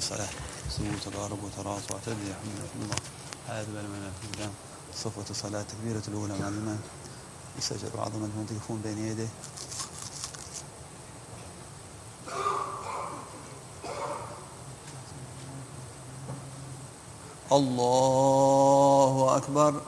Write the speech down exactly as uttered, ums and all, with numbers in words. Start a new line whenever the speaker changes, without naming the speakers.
صلاة سمو تقارب وتراص واعتدل يا حمد الله هذا بالمنى قدام صفوة الصلاة تكبيرة الأولى مع الإمام يسجل وعظمة من تقفون بين يديه. الله أكبر.